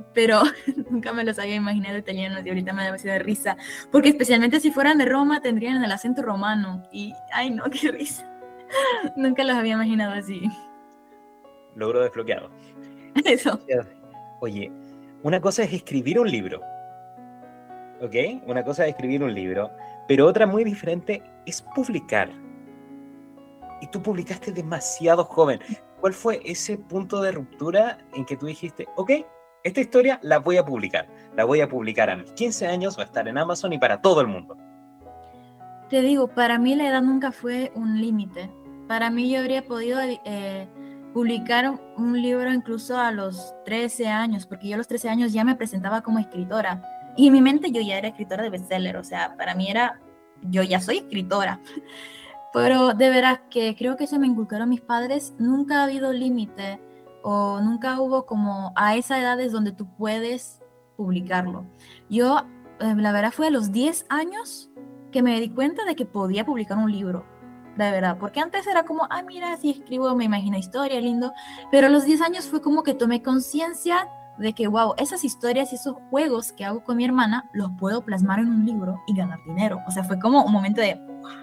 pero nunca me los había imaginado italianos y ahorita me da demasiada risa, porque especialmente si fueran de Roma tendrían el acento romano y, ay no, qué risa. Nunca los había imaginado así. Logro desbloqueado. Eso. Oye, una cosa es escribir un libro, ¿ok? Una cosa es escribir un libro, pero otra muy diferente es publicar. Y tú publicaste demasiado joven. ¿Cuál fue ese punto de ruptura en que tú dijiste, ok, esta historia la voy a publicar? La voy a publicar a mis 15 años, va a estar en Amazon y para todo el mundo. Te digo, para mí la edad nunca fue un límite. Para mí yo habría podido publicar un libro incluso a los 13 años, porque yo a los 13 años ya me presentaba como escritora. Y en mi mente yo ya era escritora de bestseller, o sea, para mí era, yo ya soy escritora. Pero de veras que creo que eso me inculcaron mis padres, nunca ha habido límite o nunca hubo como a esa edad es donde tú puedes publicarlo. Yo, la verdad, fue a los 10 años que me di cuenta de que podía publicar un libro, de verdad, porque antes era como, ah, mira, si escribo, me imagino historia, lindo, pero a los 10 años fue como que tomé conciencia de que, wow, esas historias y esos juegos que hago con mi hermana los puedo plasmar en un libro y ganar dinero. O sea, fue como un momento de,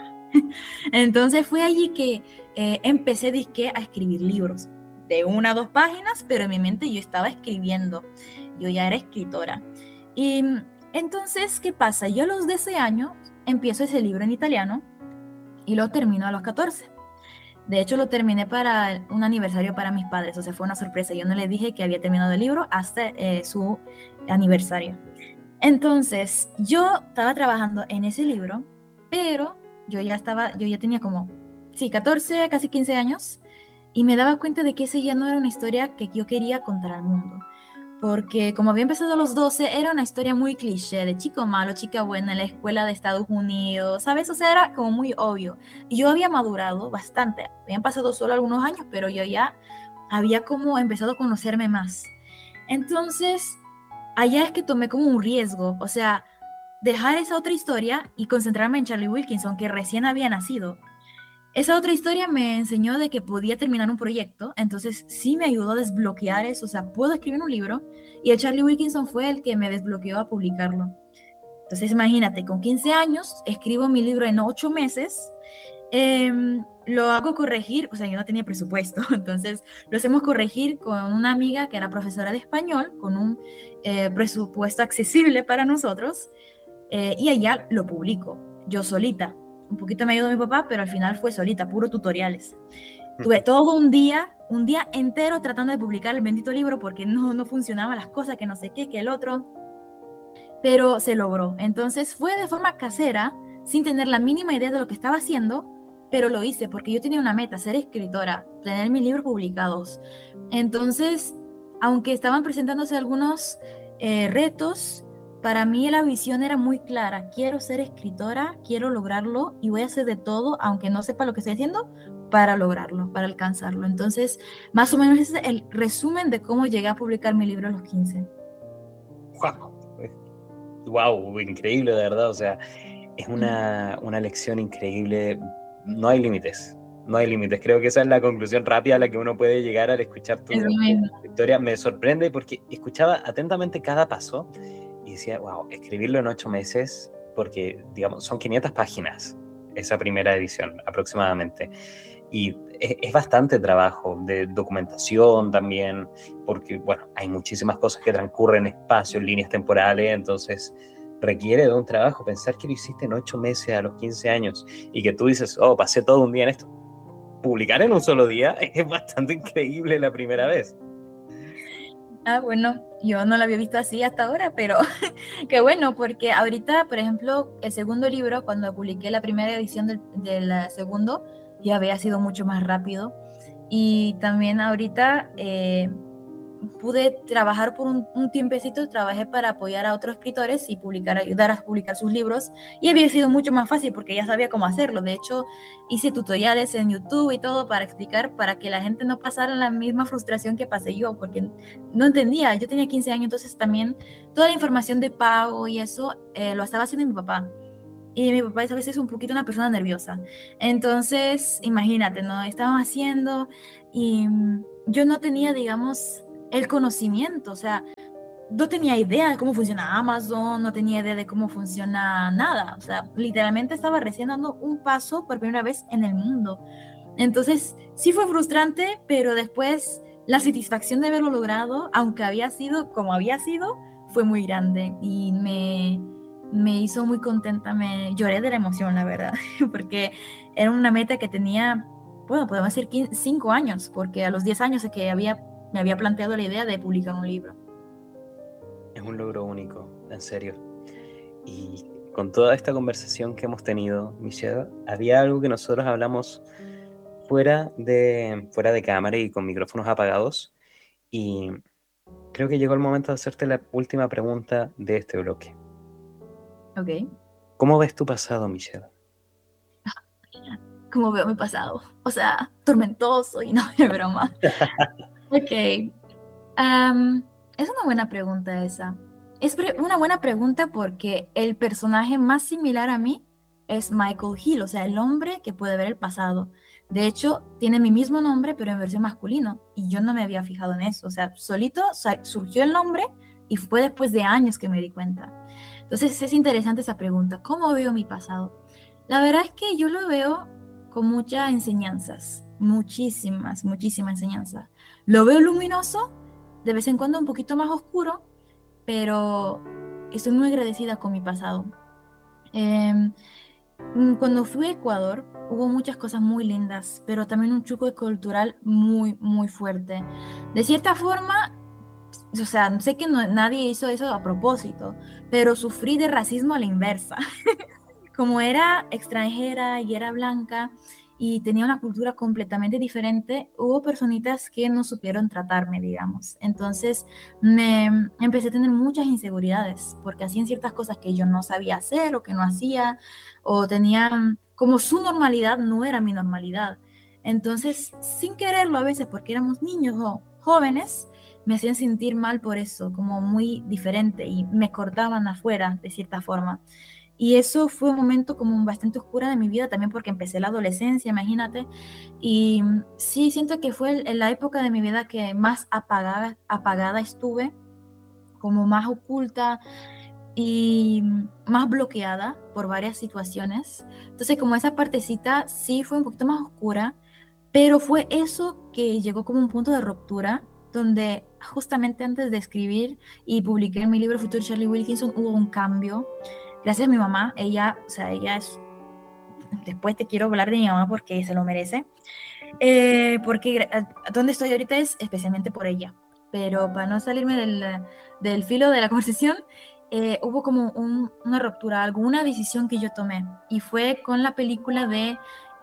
entonces fue allí que empecé disque a escribir libros de 1 a 2 páginas, pero en mi mente yo estaba escribiendo, yo ya era escritora. Y entonces, ¿qué pasa? Yo a los 12 años empiezo ese libro en italiano y lo termino a los 14. De hecho, lo terminé para un aniversario para mis padres, o sea, fue una sorpresa. Yo no les dije que había terminado el libro hasta su aniversario. Entonces, yo estaba trabajando en ese libro, pero yo ya tenía como, sí, 14, casi 15 años, y me daba cuenta de que esa ya no era una historia que yo quería contar al mundo. Porque como había empezado a los 12, era una historia muy cliché de chico malo, chica buena en la escuela de Estados Unidos, ¿sabes? O sea, era como muy obvio. Y yo había madurado bastante, habían pasado solo algunos años, pero yo ya había como empezado a conocerme más. Entonces, allá es que tomé como un riesgo, o sea, dejar esa otra historia y concentrarme en Charlie Wilkinson, que recién había nacido. Esa otra historia me enseñó de que podía terminar un proyecto, entonces sí me ayudó a desbloquear eso, o sea, puedo escribir un libro y el Charlie Wilkinson fue el que me desbloqueó a publicarlo. Entonces imagínate, con 15 años escribo mi libro en 8 meses, lo hago corregir, o sea, yo no tenía presupuesto, entonces lo hacemos corregir con una amiga que era profesora de español, con un presupuesto accesible para nosotros, y allá lo publico, yo solita. Un poquito me ayudó mi papá, pero al final fue solita, puro tutoriales. Tuve todo un día entero tratando de publicar el bendito libro porque no funcionaban las cosas, que no sé qué, que el otro, pero se logró. Entonces fue de forma casera, sin tener la mínima idea de lo que estaba haciendo, pero lo hice porque yo tenía una meta, ser escritora, tener mis libros publicados. Entonces, aunque estaban presentándose algunos retos, para mí la visión era muy clara. Quiero ser escritora, quiero lograrlo y voy a hacer de todo, aunque no sepa lo que estoy haciendo, para lograrlo, para alcanzarlo. Entonces, más o menos ese es el resumen de cómo llegué a publicar mi libro a los 15. Wow, increíble, de verdad. O sea, es una lección increíble. No hay límites. No hay límites. Creo que esa es la conclusión rápida a la que uno puede llegar al escuchar Eso tu mismo. historia. Me sorprende porque escuchaba atentamente cada paso y decía, wow, escribirlo en 8 meses, porque, digamos, son 500 páginas esa primera edición aproximadamente. Y es bastante trabajo de documentación también, porque, bueno, hay muchísimas cosas que transcurren en espacios, líneas temporales, entonces requiere de un trabajo. Pensar que lo hiciste en 8 meses a los 15 años y que tú dices, oh, pasé todo un día en esto. Publicar en un solo día es bastante increíble la primera vez. Ah, bueno, yo no lo había visto así hasta ahora, pero qué bueno, porque ahorita, por ejemplo, el segundo libro, cuando publiqué la primera edición del segundo, ya había sido mucho más rápido. Y también ahorita pude trabajar por un tiempecito, trabajé para apoyar a otros escritores y ayudar a publicar sus libros, y había sido mucho más fácil porque ya sabía cómo hacerlo. De hecho, hice tutoriales en YouTube y todo para explicar, para que la gente no pasara la misma frustración que pasé yo, porque no entendía. Yo tenía 15 años, entonces también toda la información de pago y eso lo estaba haciendo mi papá. Y mi papá es a veces un poquito una persona nerviosa. Entonces, imagínate, ¿no? Estábamos haciendo y yo no tenía, digamos, el conocimiento. O sea, no tenía idea de cómo funciona Amazon, no tenía idea de cómo funciona nada. O sea, literalmente estaba recién dando un paso por primera vez en el mundo. Entonces, sí fue frustrante, pero después la satisfacción de haberlo logrado, aunque había sido como había sido, fue muy grande y me hizo muy contenta. Me lloré de la emoción, la verdad, porque era una meta que tenía, bueno, podemos decir 5 años, porque a los 10 años es que me había planteado la idea de publicar un libro. Es un logro único, en serio. Y con toda esta conversación que hemos tenido, Michelle, había algo que nosotros hablamos fuera de cámara y con micrófonos apagados. Y creo que llegó el momento de hacerte la última pregunta de este bloque. Ok. ¿Cómo ves tu pasado, Michelle? Como veo mi pasado. O sea, tormentoso y no de broma. Ok. Es una buena pregunta esa. Es una buena pregunta porque el personaje más similar a mí es Michael Hill, o sea, el hombre que puede ver el pasado. De hecho, tiene mi mismo nombre, pero en versión masculino, y yo no me había fijado en eso. O sea, solito surgió el nombre y fue después de años que me di cuenta. Entonces, es interesante esa pregunta. ¿Cómo veo mi pasado? La verdad es que yo lo veo con muchas enseñanzas, muchísimas, muchísimas enseñanzas. Lo veo luminoso, de vez en cuando un poquito más oscuro, pero estoy muy agradecida con mi pasado. Em, Cuando fui a Ecuador, hubo muchas cosas muy lindas, pero también un choque cultural muy, muy fuerte. De cierta forma, o sea, sé que nadie hizo eso a propósito, pero sufrí de racismo a la inversa. Como era extranjera y era blanca y tenía una cultura completamente diferente, hubo personitas que no supieron tratarme, digamos. Entonces me empecé a tener muchas inseguridades porque hacían ciertas cosas que yo no sabía hacer o que no hacía, o tenían como su normalidad no era mi normalidad. Entonces, sin quererlo a veces, porque éramos niños o jóvenes, me hacían sentir mal por eso, como muy diferente y me cortaban afuera de cierta forma. Y eso fue un momento como bastante oscuro de mi vida también porque empecé la adolescencia, imagínate. Y sí, siento que fue en la época de mi vida que más apagada estuve, como más oculta y más bloqueada por varias situaciones. Entonces, como esa partecita sí fue un poquito más oscura, pero fue eso que llegó como un punto de ruptura, donde justamente antes de escribir y publicar mi libro Future Charlie Wilkinson hubo un cambio. Gracias a mi mamá, ella, o sea, ella es, después te quiero hablar de mi mamá porque se lo merece, porque donde estoy ahorita es especialmente por ella, pero para no salirme del filo de la conversación, hubo como una ruptura, alguna decisión que yo tomé, y fue con la película de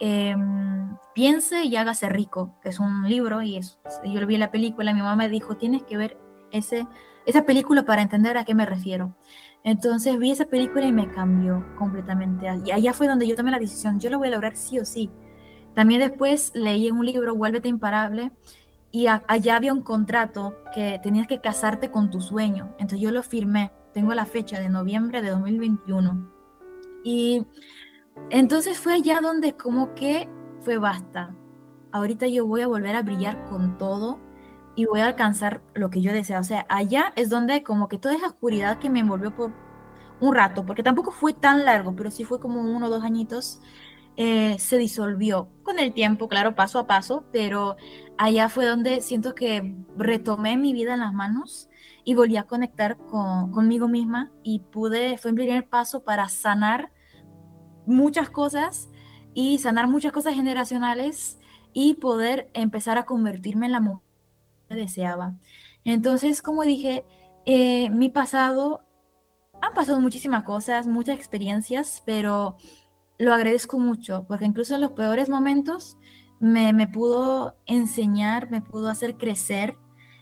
Piense y hágase rico, que es un libro, y yo lo vi en la película, mi mamá me dijo, tienes que ver esa película para entender a qué me refiero. Entonces vi esa película y me cambió completamente. Y allá fue donde yo tomé la decisión, yo lo voy a lograr sí o sí. También después leí en un libro, Vuélvete imparable, y allá había un contrato que tenías que casarte con tu sueño. Entonces yo lo firmé, tengo la fecha de noviembre de 2021. Y entonces fue allá donde como que fue basta. Ahorita yo voy a volver a brillar con todo y voy a alcanzar lo que yo deseo. O sea, allá es donde como que toda esa oscuridad que me envolvió por un rato, porque tampoco fue tan largo, pero sí fue como 1 o 2 añitos, se disolvió con el tiempo, claro, paso a paso, pero allá fue donde siento que retomé mi vida en las manos y volví a conectar conmigo misma y fue el primer paso para sanar muchas cosas y sanar muchas cosas generacionales y poder empezar a convertirme en la mujer que deseaba. Entonces, como dije, mi pasado, han pasado muchísimas cosas, muchas experiencias, pero lo agradezco mucho, porque incluso en los peores momentos me pudo enseñar, me pudo hacer crecer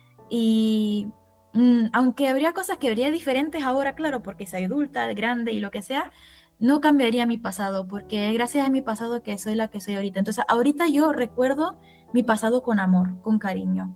y aunque habría cosas que habría diferentes ahora, claro, porque soy adulta, grande y lo que sea, no cambiaría mi pasado, porque es gracias a mi pasado que soy la que soy ahorita. Entonces, ahorita yo recuerdo mi pasado con amor, con cariño.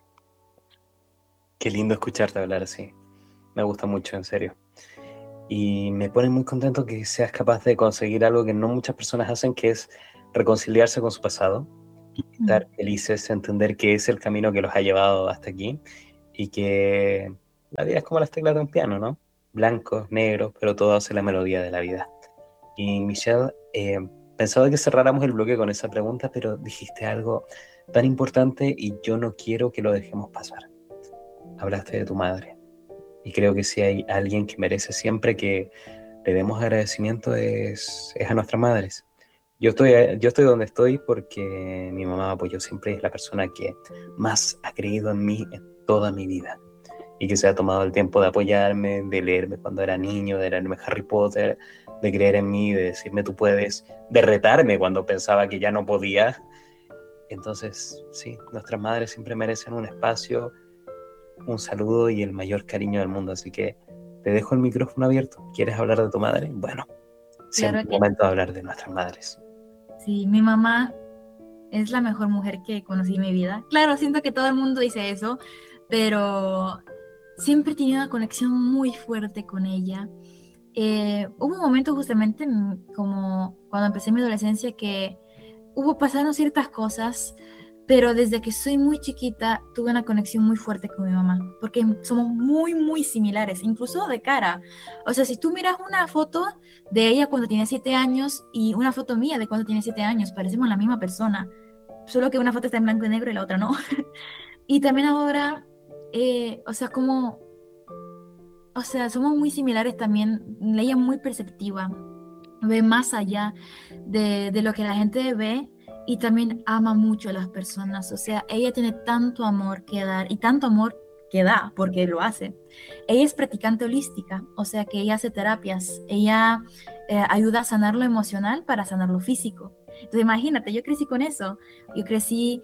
Qué lindo escucharte hablar así. Me gusta mucho, en serio. Y me pone muy contento que seas capaz de conseguir algo que no muchas personas hacen, que es reconciliarse con su pasado, Mm. estar felices, entender que es el camino que los ha llevado hasta aquí y que La vida es como las teclas de un piano, ¿no? Blancos, negros, pero todo hace la melodía de la vida. Y Michelle, pensaba que cerráramos el bloque con esa pregunta, pero dijiste algo tan importante y yo no quiero que lo dejemos pasar. Hablaste de tu madre. Y creo que si hay alguien que merece siempre que le demos agradecimiento es a nuestras madres. Yo estoy donde estoy porque mi mamá me apoyó siempre, es la persona que más ha creído en mí en toda mi vida y que se ha tomado el tiempo de apoyarme, de leerme cuando era niño, de leerme Harry Potter, de creer en mí, de decirme tú puedes, de retarme cuando pensaba que ya no podía. Entonces, sí, nuestras madres siempre merecen un espacio, un saludo y el mayor cariño del mundo. Así que te dejo el micrófono abierto. ¿Quieres hablar de tu madre? Bueno, siempre Claro es que momento de hablar de nuestras madres. sí, mi mamá es la mejor mujer que conocí en mi vida. Claro, siento que todo el mundo dice eso, pero siempre he tenido una conexión muy fuerte con ella. Hubo un momento justamente como cuando empecé mi adolescencia que pasaron ciertas cosas, pero desde que soy muy chiquita tuve una conexión muy fuerte con mi mamá, porque somos muy, muy similares, incluso de cara. O sea, si tú miras una foto de ella cuando tenía 7 años y una foto mía de cuando tenía 7 años, parecemos la misma persona, solo que una foto está en blanco y negro y la otra no. Y también ahora, o sea, o sea, somos muy similares también, ella es muy perceptiva, ve más allá de lo que la gente ve y también ama mucho a las personas. O sea, ella tiene tanto amor que dar y tanto amor que da porque lo hace. Ella es practicante holística, o sea que ella hace terapias, ella ayuda a sanar lo emocional para sanar lo físico. Entonces imagínate, yo crecí con eso, yo crecí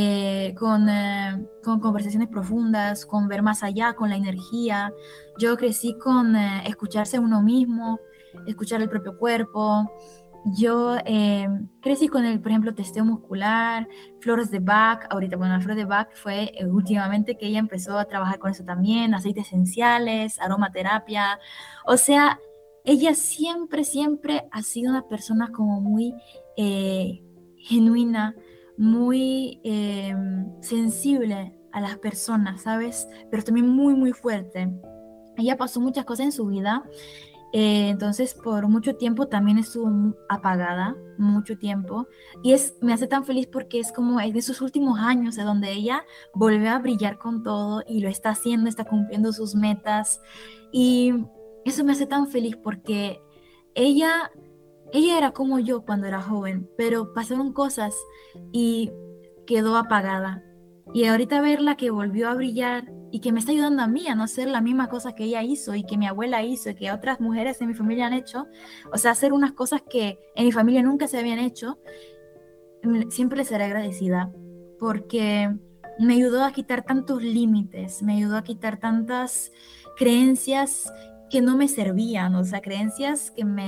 con conversaciones profundas, con ver más allá, con la energía, yo crecí con escucharse a uno mismo, escuchar el propio cuerpo. Yo crecí con el, por ejemplo, testeo muscular, flores de Bach. Ahorita, bueno, la flor de Bach fue últimamente que ella empezó a trabajar con eso también, aceites esenciales, aromaterapia. O sea, ella siempre, siempre ha sido una persona como muy genuina, muy sensible a las personas, ¿sabes? Pero también muy, muy fuerte. Ella pasó muchas cosas en su vida, entonces por mucho tiempo también estuvo apagada, mucho tiempo, y me hace tan feliz porque es como es de sus últimos años, de donde ella volvió a brillar con todo y lo está haciendo, está cumpliendo sus metas, y eso me hace tan feliz porque ella, ella era como yo cuando era joven, pero pasaron cosas y quedó apagada. Y ahorita verla que volvió a brillar y que me está ayudando a mí a no hacer la misma cosa que ella hizo y que mi abuela hizo y que otras mujeres en mi familia han hecho, o sea, hacer unas cosas que en mi familia nunca se habían hecho, siempre le seré agradecida porque me ayudó a quitar tantos límites, me ayudó a quitar tantas creencias que no me servían, o sea, creencias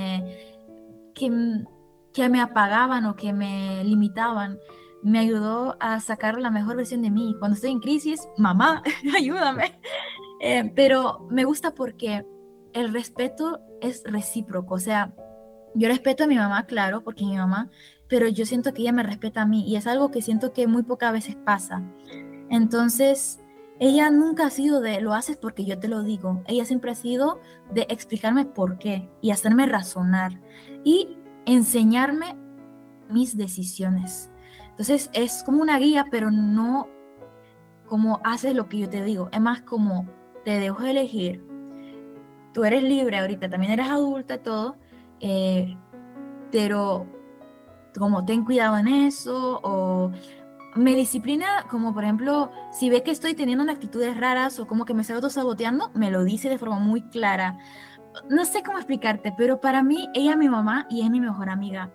que, que me apagaban o que me limitaban. Me ayudó a sacar la mejor versión de mí. Cuando estoy en crisis, mamá, ayúdame. Pero me gusta porque el respeto es recíproco. O sea, yo respeto a mi mamá, claro, porque es mi mamá, pero yo siento que ella me respeta a mí y es algo que siento que muy pocas veces pasa. Entonces, ella nunca ha sido de lo haces porque yo te lo digo. Ella siempre ha sido de explicarme por qué y hacerme razonar y enseñarme mis decisiones. Entonces, es como una guía, pero no como haces lo que yo te digo. Es más como te dejo elegir. Tú eres libre ahorita, también eres adulta y todo, eh, pero como ten cuidado en eso o me disciplina, como por ejemplo, si ve que estoy teniendo unas actitudes raras o como que me estoy autosaboteando, me lo dice de forma muy clara. No sé cómo explicarte, pero para mí ella es mi mamá y es mi mejor amiga.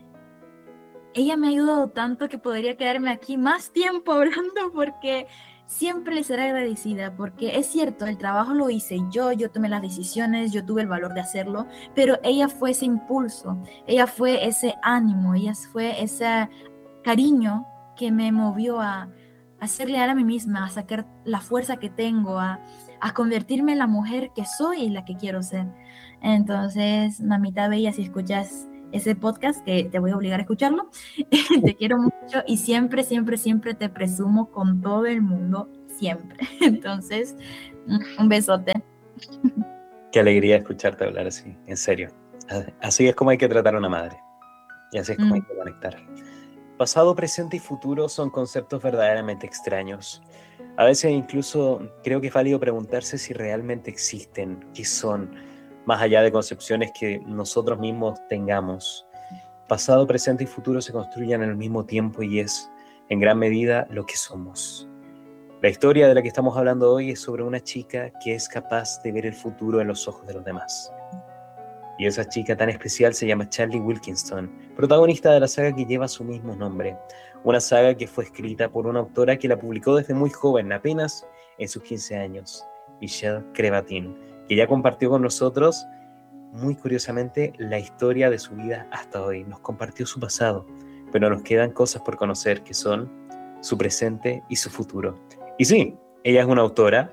Ella me ha ayudado tanto que podría quedarme aquí más tiempo hablando porque siempre le seré agradecida, porque es cierto, el trabajo lo hice yo tomé las decisiones, yo tuve el valor de hacerlo, pero ella fue ese impulso, ella fue ese ánimo, ella fue ese cariño que me movió a ser leal a mí misma, a sacar la fuerza que tengo, a convertirme en la mujer que soy y la que quiero ser. Entonces, mamita bella, si escuchas ese podcast, que te voy a obligar a escucharlo, te quiero mucho y siempre, siempre, siempre te presumo con todo el mundo, siempre. Entonces, Un besote. Qué alegría escucharte hablar así, en serio. Así es como hay que tratar a una madre. Y así es como hay que conectar. Pasado, presente y futuro son conceptos verdaderamente extraños. A veces incluso creo que es válido preguntarse si realmente existen, qué son, más allá de concepciones que nosotros mismos tengamos. Pasado, presente y futuro se construyen en el mismo tiempo y es, en gran medida, lo que somos. La historia de la que estamos hablando hoy es sobre una chica que es capaz de ver el futuro en los ojos de los demás. Y esa chica tan especial se llama Charlie Wilkinson, protagonista de la saga que lleva su mismo nombre. Una saga que fue escrita por una autora que la publicó desde muy joven, apenas en sus 15 años, Michelle Crevatin, que ya compartió con nosotros, muy curiosamente, la historia de su vida hasta hoy. Nos compartió su pasado, pero nos quedan cosas por conocer que son su presente y su futuro. Y sí, ella es una autora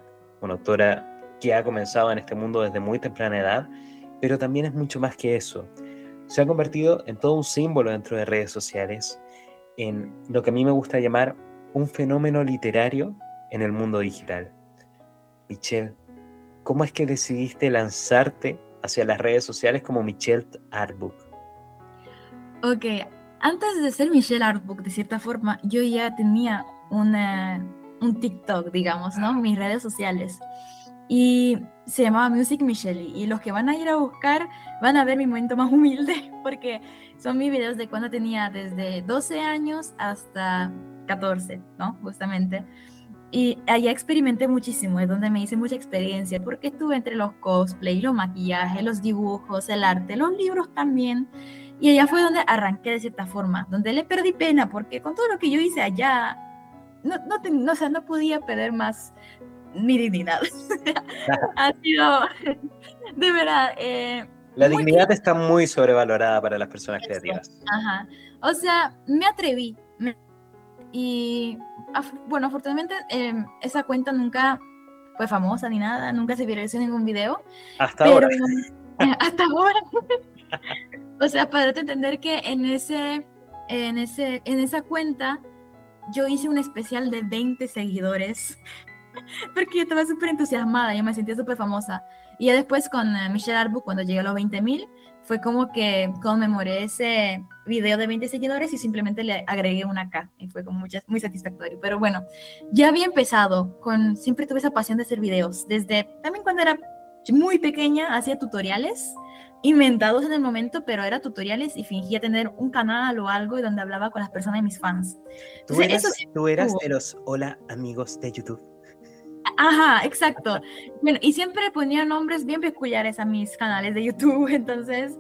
que ha comenzado en este mundo desde muy temprana edad, pero también es mucho más que eso. Se ha convertido en todo un símbolo dentro de redes sociales, en lo que a mí me gusta llamar un fenómeno literario en el mundo digital. Michelle, ¿cómo es que decidiste lanzarte hacia las redes sociales como Michelle Artbook? Ok, antes de ser Michelle Artbook, de cierta forma, yo ya tenía un TikTok, digamos, ¿no? Mis redes sociales. Y se llamaba Music Michelle. Y los que van a ir a buscar van a ver mi momento más humilde, porque son mis videos de cuando tenía desde 12 años hasta 14, ¿no? Justamente. Y allá experimenté muchísimo, es donde me hice mucha experiencia, porque estuve entre los cosplay, los maquillajes, los dibujos, el arte, los libros también. Y allá fue donde arranqué de cierta forma, donde le perdí pena, porque con todo lo que yo hice allá, o sea, no podía perder más mi dignidad. Ha sido, de verdad, La muy dignidad triste. está muy sobrevalorada para las personas creativas. Ajá. O sea, me atreví. Y bueno, afortunadamente esa cuenta nunca fue famosa ni nada, nunca se viralizó en ningún video, Hasta ahora. pero hasta ahora, o sea, para entender que en esa cuenta yo hice un especial de 20 seguidores, porque yo estaba súper entusiasmada, yo me sentía súper famosa. Y ya después con Michelle Arbu, cuando llegué a los 20.000, fue como que conmemoré ese video de 20 seguidores y simplemente le agregué una K. Y fue como muy satisfactorio. Pero bueno, ya había empezado siempre tuve esa pasión de hacer videos. Desde también cuando era muy pequeña, hacía tutoriales inventados en el momento, pero era tutoriales y fingía tener un canal o algo y donde hablaba con las personas de mis fans. Entonces, eso sí Tú eras estuvo. de los hola amigos de YouTube. Ajá, exacto. Bueno, y siempre ponía nombres bien peculiares a mis canales de YouTube. Entonces,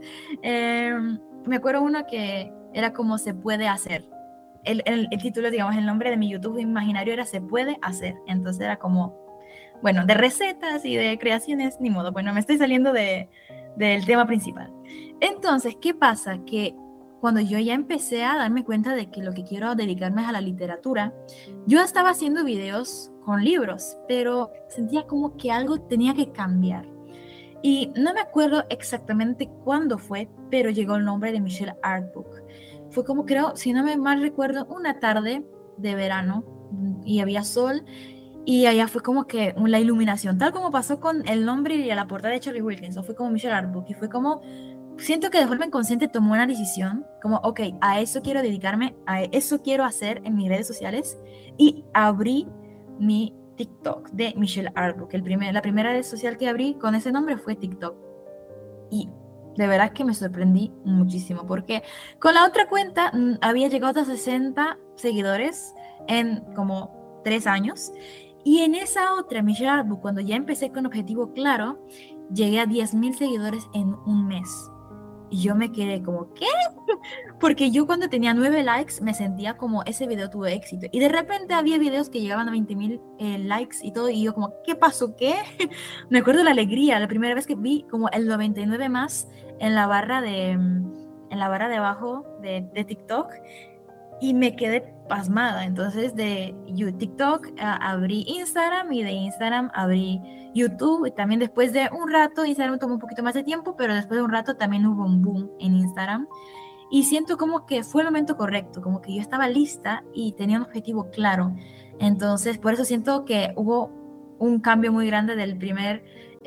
me acuerdo uno que era como se puede hacer. El título, digamos, el nombre de mi YouTube imaginario era se puede hacer. Entonces era como, bueno, de recetas y de creaciones, ni modo. Bueno, me estoy saliendo del tema principal. Entonces, ¿qué pasa? Que cuando yo ya empecé a darme cuenta de que lo que quiero dedicarme es a la literatura, yo estaba haciendo videos con libros, pero sentía como que algo tenía que cambiar. Y no me acuerdo exactamente cuándo fue, pero llegó el nombre de Michelle Artbook. Fue como creo, si no me mal recuerdo, una tarde de verano y había sol y allá fue como que la iluminación, tal como pasó con el nombre y la portada de Charlie Wilkinson, fue como Michelle Artbook y fue como, siento que de forma inconsciente tomó una decisión, como, ok, a eso quiero dedicarme, a eso quiero hacer en mis redes sociales y abrí mi TikTok de Michelle Artbook. La primera red social que abrí con ese nombre fue TikTok. Y de verdad que me sorprendí muchísimo porque con la otra cuenta había llegado a 60 seguidores en como 3 años. Y en esa otra, Michelle Artbook, cuando ya empecé con objetivo claro, llegué a 10.000 seguidores en un mes. Y yo me quedé como, ¿qué? Porque yo cuando tenía 9 likes me sentía como ese video tuvo éxito. Y de repente había videos que llegaban a 20.000 likes y todo. Y yo como, ¿qué pasó? ¿Qué? Me acuerdo la alegría, la primera vez que vi como el 99 más en la barra de abajo de TikTok y me quedé pasmada. Entonces de TikTok abrí Instagram y de Instagram abrí YouTube y también después de un rato, Instagram tomó un poquito más de tiempo, pero después de un rato también hubo un boom en Instagram y siento como que fue el momento correcto, como que yo estaba lista y tenía un objetivo claro. Entonces por eso siento que hubo un cambio muy grande del primer,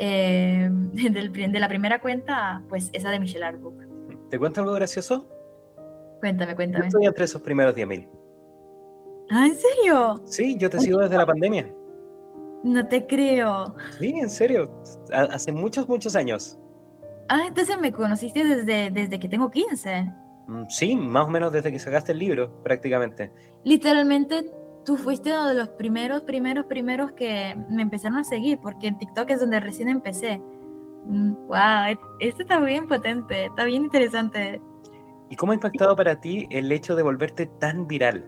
de la primera cuenta a pues esa de Michelle Artbook. ¿Te cuento algo gracioso? Cuéntame, Yo cuéntame. estoy entre esos primeros 10.000. Ah, ¿en serio? Sí, yo te sigo desde la pandemia. No te creo. Sí, en serio. Hace muchos, muchos años. Ah, entonces me conociste desde que tengo 15. Sí, más o menos desde que sacaste el libro, prácticamente. Literalmente tú fuiste uno de los primeros que me empezaron a seguir, porque en TikTok es donde recién empecé. Wow, esto está bien potente, está bien interesante. ¿Y cómo ha impactado para ti el hecho de volverte tan viral?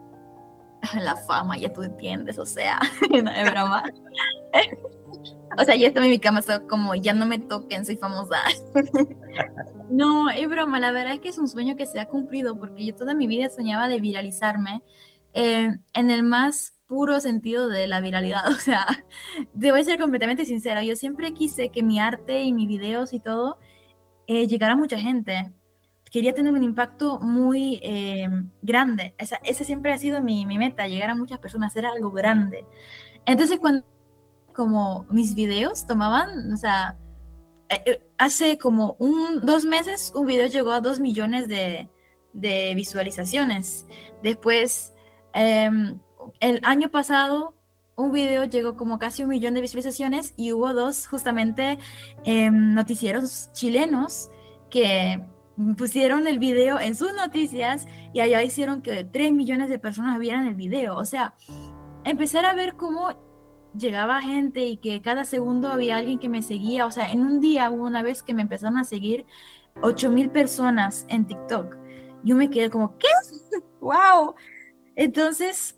La fama, ya tú entiendes, o sea, no es broma. O sea, ya estoy en mi cama, soy como, ya no me toquen, soy famosa. No, es broma, la verdad es que es un sueño que se ha cumplido, porque yo toda mi vida soñaba de viralizarme en el más puro sentido de la viralidad. O sea, debo ser completamente sincera, yo siempre quise que mi arte y mis videos y todo llegara a mucha gente. Quería tener un impacto muy grande. Esa siempre ha sido mi meta, llegar a muchas personas, hacer algo grande. Entonces, cuando como mis videos tomaban, o sea, hace como 2 meses un video llegó a 2 millones de visualizaciones. Después, el año pasado, un video llegó como casi 1 millón de visualizaciones y hubo dos justamente noticieros chilenos que pusieron el video en sus noticias y allá hicieron que 3 millones de personas vieran el video. O sea, empezar a ver cómo llegaba gente y que cada segundo había alguien que me seguía. O sea, en un día hubo una vez que me empezaron a seguir 8,000 personas en TikTok. Yo me quedé como, ¿qué? ¡Wow! Entonces,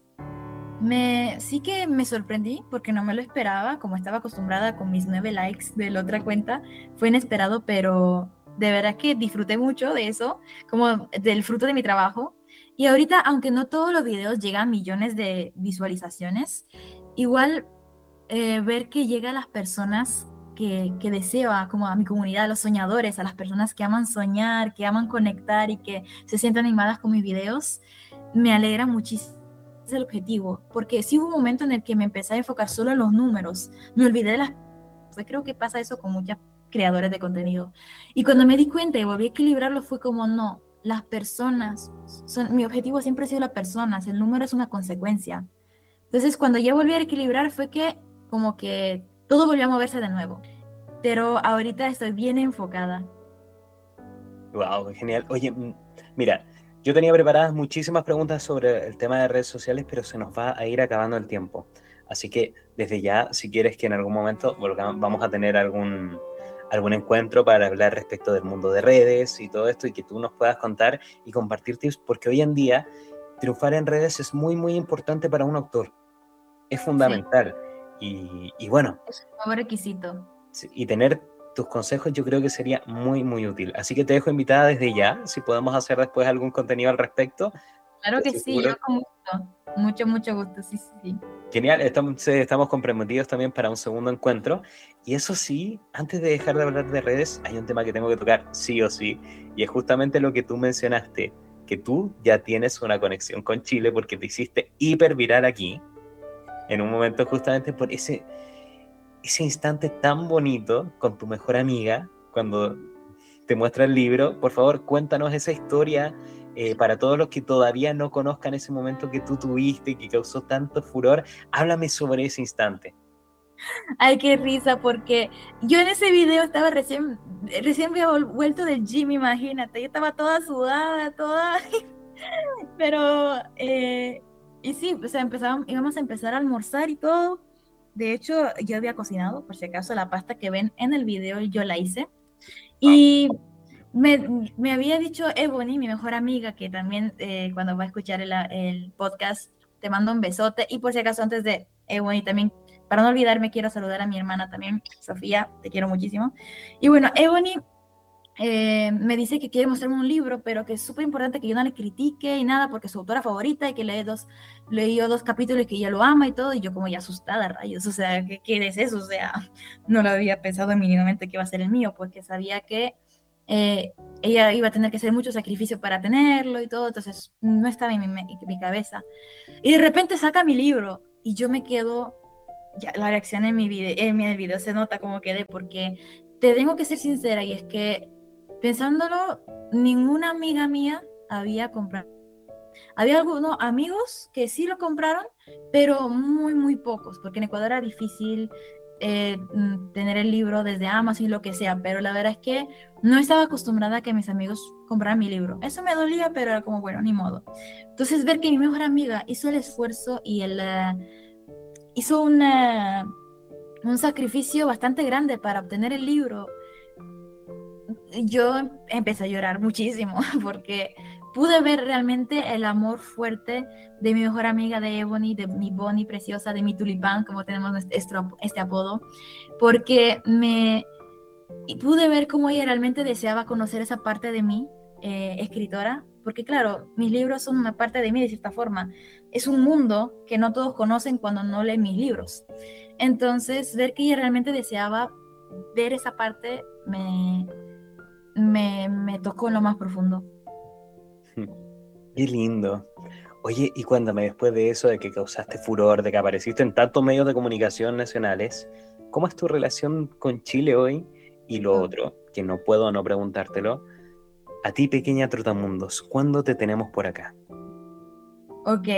sí que me sorprendí porque no me lo esperaba, como estaba acostumbrada con mis 9 likes de la otra cuenta. Fue inesperado, pero de verdad que disfruté mucho de eso, como del fruto de mi trabajo. Y ahorita, aunque no todos los videos llegan a millones de visualizaciones, igual ver que llega a las personas que deseo, como a mi comunidad, a los soñadores, a las personas que aman soñar, que aman conectar y que se sienten animadas con mis videos, me alegra muchísimo. Es el objetivo, porque sí hubo un momento en el que me empecé a enfocar solo en los números, me olvidé de las... Pues creo que pasa eso con muchas creadores de contenido. Y cuando me di cuenta y volví a equilibrarlo, fue como, no, las personas, mi objetivo siempre ha sido las personas, el número es una consecuencia. Entonces, cuando ya volví a equilibrar fue que como que todo volvió a moverse de nuevo. Pero ahorita estoy bien enfocada. Wow, genial. Oye, mira, yo tenía preparadas muchísimas preguntas sobre el tema de redes sociales, pero se nos va a ir acabando el tiempo. Así que desde ya, si quieres que en algún momento vamos a tener algún encuentro para hablar respecto del mundo de redes y todo esto y que tú nos puedas contar y compartir tips, porque hoy en día triunfar en redes es muy, muy importante para un autor. Es Sí, fundamental. Y bueno, es un nuevo requisito. sí, y tener tus consejos yo creo que sería muy, muy útil. Así que te dejo invitada desde ya, si podemos hacer después algún contenido al respecto. Claro Yo que estoy sí, yo seguro. con gusto. Mucho, mucho gusto, sí, sí, sí. Genial, estamos comprometidos también para un segundo encuentro. Y eso sí, antes de dejar de hablar de redes, hay un tema que tengo que tocar sí o sí, y es justamente lo que tú mencionaste, que tú ya tienes una conexión con Chile porque te hiciste hiper viral aquí, en un momento justamente por ese instante tan bonito con tu mejor amiga, cuando te muestra el libro. Por favor, cuéntanos esa historia para todos los que todavía no conozcan ese momento que tú tuviste y que causó tanto furor. Háblame sobre ese instante. Ay, qué risa, porque yo en ese video estaba recién había vuelto del gym, imagínate. Yo estaba toda sudada, toda, pero, y sí, o sea, íbamos a empezar a almorzar y todo. De hecho, yo había cocinado, por si acaso, la pasta que ven en el video, yo la hice. Wow. Y me había dicho Ebony, mi mejor amiga, que también cuando va a escuchar el podcast, te mando un besote. Y por si acaso, antes de Ebony, también, para no olvidarme, quiero saludar a mi hermana también, Sofía, te quiero muchísimo. Y bueno, Ebony me dice que quiere mostrarme un libro, pero que es súper importante que yo no le critique y nada, porque es su autora favorita y que leyó 2 capítulos y que ella lo ama y todo. Y yo, como ya asustada, rayos, o sea, ¿qué es eso? O sea, no lo había pensado mínimamente que iba a ser el mío, porque sabía que eh, ella iba a tener que hacer mucho sacrificio para tenerlo y todo, entonces no estaba en mi cabeza. Y de repente saca mi libro y yo me quedo, ya la reacción en mi video se nota como quedé, porque te tengo que ser sincera, y es que pensándolo, ninguna amiga mía había comprado. Había algunos amigos que sí lo compraron, pero muy, muy pocos, porque en Ecuador era difícil tener el libro desde Amazon y lo que sea, pero la verdad es que no estaba acostumbrada a que mis amigos compraran mi libro. Eso me dolía, pero era como, bueno, ni modo. Entonces, ver que mi mejor amiga hizo el esfuerzo y hizo un sacrificio bastante grande para obtener el libro, yo empecé a llorar muchísimo porque pude ver realmente el amor fuerte de mi mejor amiga, de Ebony, de mi Bonnie preciosa, de mi tulipán, como tenemos este apodo, porque pude ver cómo ella realmente deseaba conocer esa parte de mí, escritora, porque claro, mis libros son una parte de mí de cierta forma. Es un mundo que no todos conocen cuando no leen mis libros. Entonces, ver que ella realmente deseaba ver esa parte me tocó en lo más profundo. Qué lindo. Oye, y cuéntame, después de eso, de que causaste furor, de que apareciste en tantos medios de comunicación nacionales, ¿cómo es tu relación con Chile hoy? Y lo Mm. otro, que no puedo no preguntártelo, a ti, pequeña Trotamundos, ¿cuándo te tenemos por acá? Ok,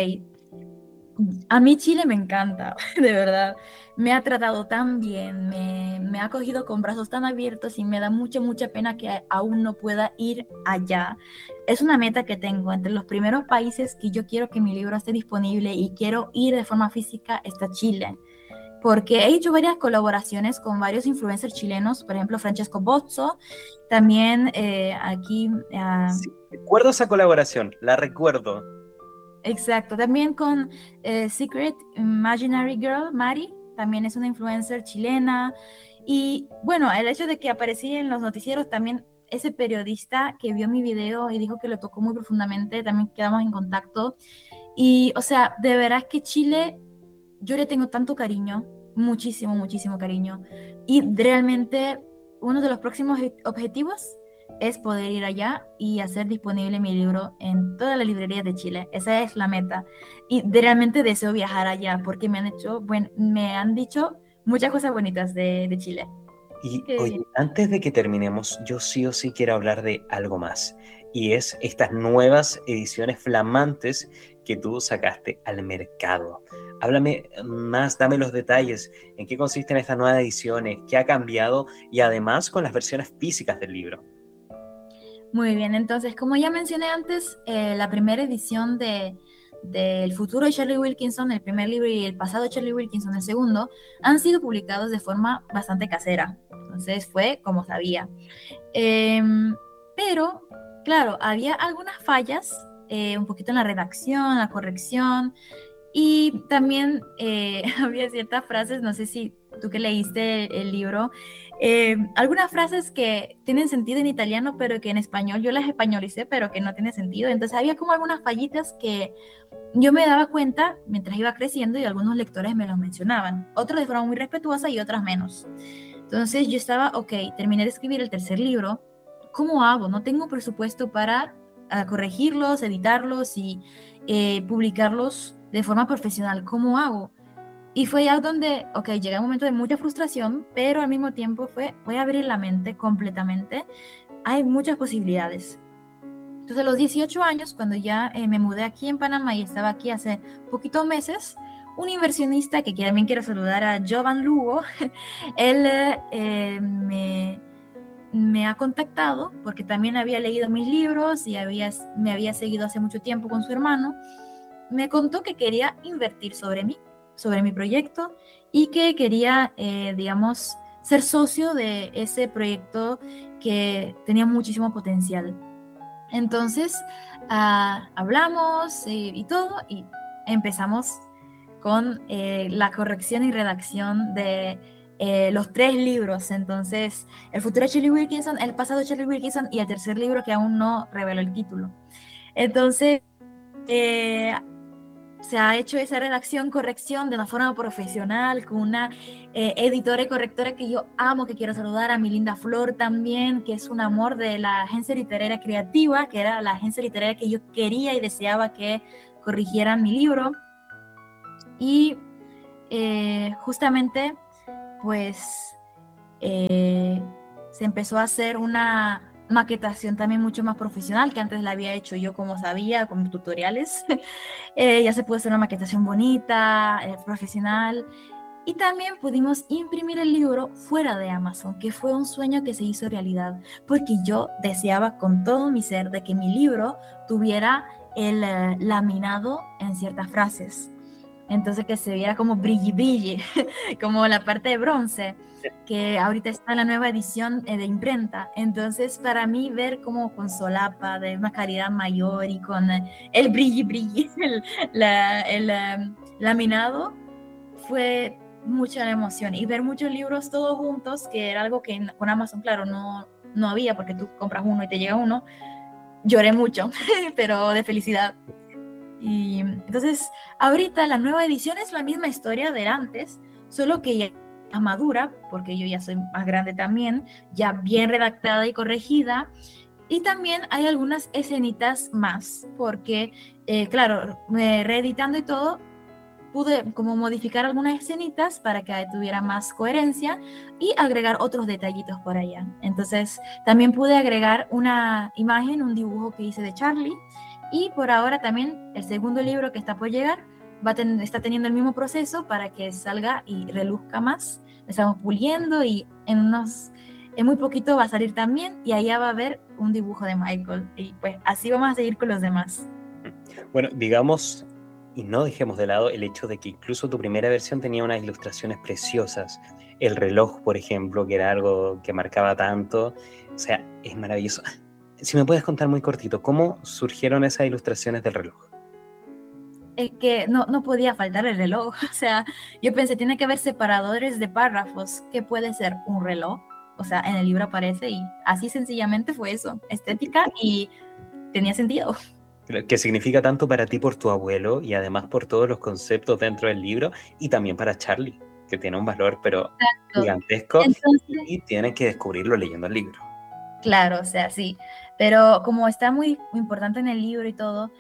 a mí Chile me encanta, de verdad. Me ha tratado tan bien, me ha acogido con brazos tan abiertos y me da mucha, mucha pena que aún no pueda ir allá. Es una meta que tengo. Entre los primeros países que yo quiero que mi libro esté disponible y quiero ir de forma física está Chile. Porque he hecho varias colaboraciones con varios influencers chilenos, por ejemplo, Francesco Bozzo, también aquí, Sí, recuerdo esa colaboración, la recuerdo. exacto, también con Secret Imaginary Girl, Mari, también es una influencer chilena. Y bueno, el hecho de que aparecí en los noticieros, también ese periodista que vio mi video y dijo que lo tocó muy profundamente, también quedamos en contacto. Y, o sea, de verdad que Chile, yo le tengo tanto cariño, muchísimo, muchísimo cariño. Y realmente uno de los próximos objetivos es poder ir allá y hacer disponible mi libro en todas las librerías de Chile. Esa es la meta. Y realmente deseo viajar allá porque me han dicho muchas cosas bonitas de Chile. Y Qué bien. oye, antes de que terminemos, yo sí o sí quiero hablar de algo más. Y es estas nuevas ediciones flamantes que tú sacaste al mercado. Háblame más, dame los detalles, en qué consisten estas nuevas ediciones, qué ha cambiado y además con las versiones físicas del libro. Muy bien, entonces, como ya mencioné antes, la primera edición El futuro de Charlie Wilkinson, el primer libro, y El pasado de Charlie Wilkinson, el segundo, han sido publicados de forma bastante casera. Entonces fue como sabía. Pero, claro, había algunas fallas, un poquito en la redacción, la corrección, y también había ciertas frases, no sé si tú que leíste el libro, algunas frases que tienen sentido en italiano, pero que en español yo las españolicé, pero que no tiene sentido. Entonces había como algunas fallitas que yo me daba cuenta mientras iba creciendo y algunos lectores me los mencionaban, otros de forma muy respetuosa y otras menos. Entonces yo estaba, ok, terminé de escribir el tercer libro, ¿cómo hago? No tengo presupuesto para corregirlos, editarlos y publicarlos de forma profesional. ¿Cómo hago? Y fue ya donde, ok, llega un momento de mucha frustración, pero al mismo tiempo voy a abrir la mente completamente. Hay muchas posibilidades. Entonces, a los 18 años, cuando ya me mudé aquí en Panamá y estaba aquí hace poquitos meses, un inversionista que también quiero saludar a Jovan Lugo, él me ha contactado porque también había leído mis libros y me había seguido hace mucho tiempo con su hermano. Me contó que quería invertir sobre mí, sobre mi proyecto, y que quería, digamos, ser socio de ese proyecto que tenía muchísimo potencial. Entonces, hablamos y todo, y empezamos con la corrección y redacción de los tres libros. Entonces, El futuro de Shirley Wilkinson, El pasado de Shirley Wilkinson y el tercer libro que aún no reveló el título. Entonces, eh, se ha hecho esa redacción, corrección de una forma profesional, con una editora y correctora que yo amo, que quiero saludar, a mi linda Flor también, que es un amor de la agencia literaria creativa, que era la agencia literaria que yo quería y deseaba que corrigieran mi libro. Y justamente pues se empezó a hacer una maquetación también mucho más profesional, que antes la había hecho yo como sabía, con tutoriales. Ya se pudo hacer una maquetación bonita, profesional. Y también pudimos imprimir el libro fuera de Amazon, que fue un sueño que se hizo realidad, porque yo deseaba con todo mi ser de que mi libro tuviera el laminado en ciertas frases. Entonces que se viera como brilli brilli, como la parte de bronce, que ahorita está en la nueva edición de imprenta. Entonces para mí ver como con solapa de una calidad mayor y con el brilli brilli, el laminado, fue mucha la emoción. Y ver muchos libros todos juntos, que era algo que con Amazon, claro, no había, porque tú compras uno y te llega uno. Lloré mucho, pero de felicidad. Y entonces, ahorita la nueva edición es la misma historia de antes, solo que ya madura, porque yo ya soy más grande también, ya bien redactada y corregida. Y también hay algunas escenitas más, porque, claro, reeditando y todo, pude como modificar algunas escenitas para que tuviera más coherencia y agregar otros detallitos por allá. Entonces, también pude agregar una imagen, un dibujo que hice de Charlie, y por ahora también el segundo libro que está por llegar está teniendo el mismo proceso para que salga y reluzca más. Estamos puliendo y en muy poquito va a salir también y allá va a haber un dibujo de Michael. Y pues así vamos a seguir con los demás. Bueno, digamos, y no dejemos de lado el hecho de que incluso tu primera versión tenía unas ilustraciones preciosas. El reloj, por ejemplo, que era algo que marcaba tanto. O sea, es maravilloso. Si me puedes contar muy cortito, ¿cómo surgieron esas ilustraciones del reloj? Es que no podía faltar el reloj. O sea, yo pensé, tiene que haber separadores de párrafos. ¿Qué puede ser un reloj? O sea, en el libro aparece y así sencillamente fue eso, estética y tenía sentido. Que significa tanto para ti por tu abuelo y además por todos los conceptos dentro del libro y también para Charlie, que tiene un valor pero Exacto. gigantesco Entonces, y tienes que descubrirlo leyendo el libro. claro, o sea, sí. Pero como está muy importante en el libro y todo,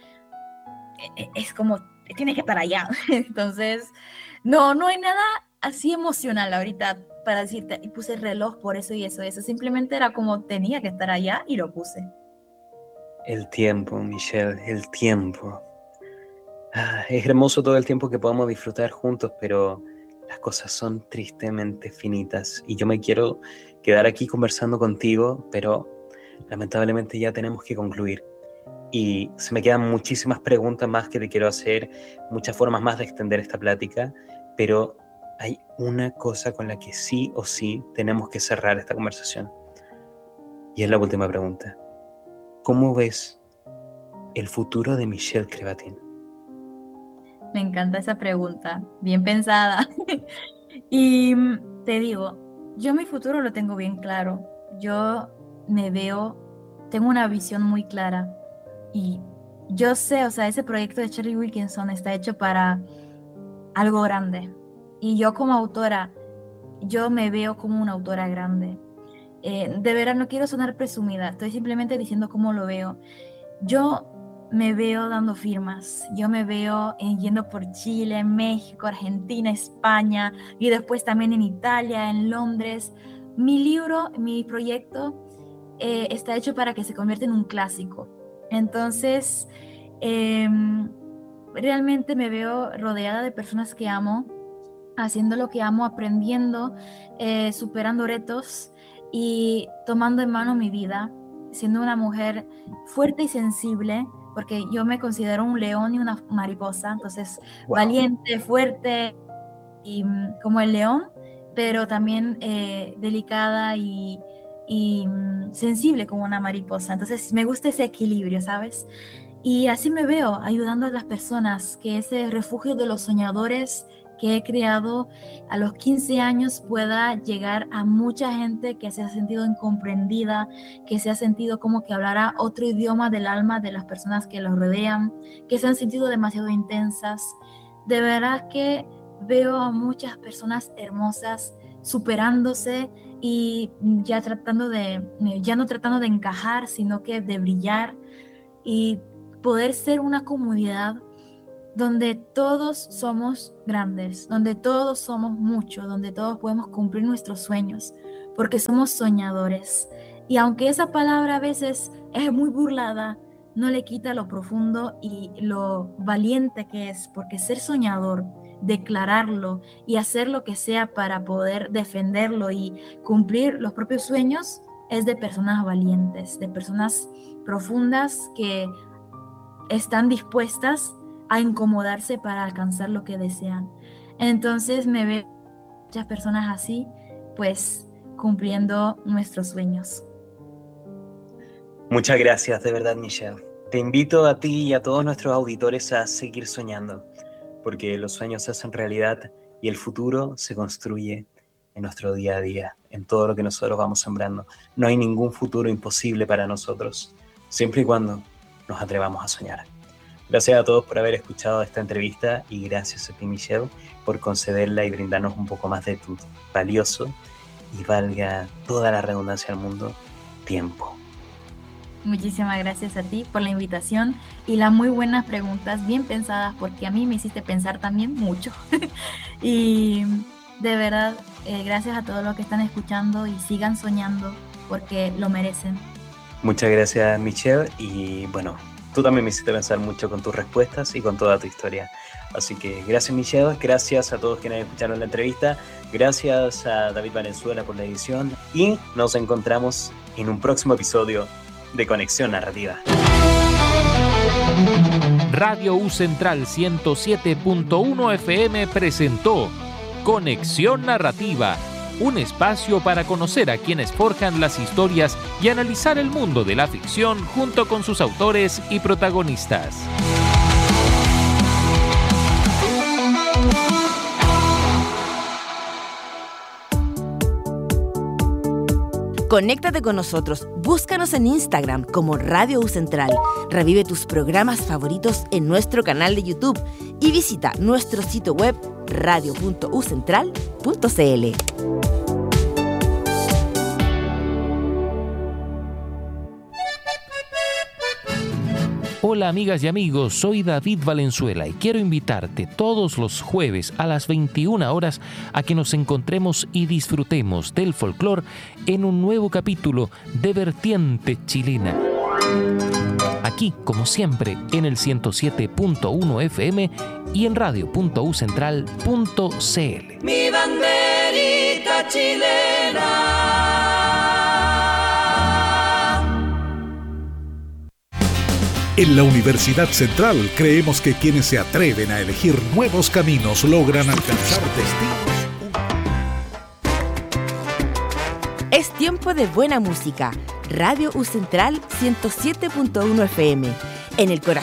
es como, tiene que estar allá. Entonces, no hay nada así emocional ahorita para decirte, y puse el reloj por eso y eso, eso. Simplemente era como tenía que estar allá y lo puse. El tiempo, Michelle, el tiempo. Es hermoso todo el tiempo que podamos disfrutar juntos, pero las cosas son tristemente finitas y yo me quiero quedar aquí conversando contigo, pero lamentablemente ya tenemos que concluir. Y se me quedan muchísimas preguntas más que te quiero hacer, muchas formas más de extender esta plática, pero hay una cosa con la que sí o sí tenemos que cerrar esta conversación. Y es la última pregunta. ¿Cómo ves el futuro de Michelle Crevatin? Me encanta esa pregunta, bien pensada. Y te digo, yo mi futuro lo tengo bien claro. Yo me veo, tengo una visión muy clara y yo sé, o sea, ese proyecto de Cherry Wilkinson está hecho para algo grande. Y yo como autora, yo me veo como una autora grande. De verdad no quiero sonar presumida, estoy simplemente diciendo cómo lo veo. Yo me veo dando firmas, yo me veo yendo por Chile, México, Argentina, España y después también en Italia, en Londres. Mi libro, mi proyecto está hecho para que se convierta en un clásico. Entonces, realmente me veo rodeada de personas que amo, haciendo lo que amo, aprendiendo, superando retos y tomando en mano mi vida, siendo una mujer fuerte y sensible, porque yo me considero un león y una mariposa, entonces Wow. valiente, fuerte y como el león, pero también delicada y sensible como una mariposa. Entonces me gusta ese equilibrio, ¿sabes? Y así me veo ayudando a las personas, que ese refugio de los soñadores que he creado a los 15 años pueda llegar a mucha gente que se ha sentido incomprendida, que se ha sentido como que hablará otro idioma del alma de las personas que los rodean, que se han sentido demasiado intensas. De verdad que veo a muchas personas hermosas superándose y ya no tratando de encajar, sino que de brillar y poder ser una comunidad donde todos somos grandes, donde todos somos muchos, donde todos podemos cumplir nuestros sueños, porque somos soñadores. Y aunque esa palabra a veces es muy burlada, no le quita lo profundo y lo valiente que es, porque ser soñador, declararlo y hacer lo que sea para poder defenderlo y cumplir los propios sueños es de personas valientes, de personas profundas que están dispuestas a incomodarse para alcanzar lo que desean. Entonces me veo muchas personas así, pues cumpliendo nuestros sueños. Muchas gracias, de verdad, Michelle. Te invito a ti y a todos nuestros auditores a seguir soñando, porque los sueños se hacen realidad y el futuro se construye en nuestro día a día, en todo lo que nosotros vamos sembrando. No hay ningún futuro imposible para nosotros, siempre y cuando nos atrevamos a soñar. Gracias a todos por haber escuchado esta entrevista y gracias a ti, Michelle, por concederla y brindarnos un poco más de tu valioso y valga toda la redundancia del mundo, tiempo. Muchísimas gracias a ti por la invitación y las muy buenas preguntas, bien pensadas, porque a mí me hiciste pensar también mucho. Y de verdad, gracias a todos los que están escuchando y sigan soñando porque lo merecen. Muchas gracias, Michelle, y bueno, tú también me hiciste pensar mucho con tus respuestas y con toda tu historia. Así que gracias, Michelle, gracias a todos quienes escucharon la entrevista, gracias a David Valenzuela por la edición y nos encontramos en un próximo episodio de Conexión Narrativa. Radio U Central 107.1 FM presentó Conexión Narrativa, un espacio para conocer a quienes forjan las historias y analizar el mundo de la ficción junto con sus autores y protagonistas. Conéctate con nosotros, búscanos en Instagram como Radio U Central, revive tus programas favoritos en nuestro canal de YouTube y visita nuestro sitio web radio.ucentral.cl. Hola amigas y amigos, soy David Valenzuela y quiero invitarte todos los jueves a las 21 horas a que nos encontremos y disfrutemos del folclore en un nuevo capítulo de Vertiente Chilena. Aquí, como siempre, en el 107.1 FM y en radio.ucentral.cl. Mi banderita chilena. En la Universidad Central creemos que quienes se atreven a elegir nuevos caminos logran alcanzar destinos. Es tiempo de buena música. Radio U Central 107.1 FM. En el corazón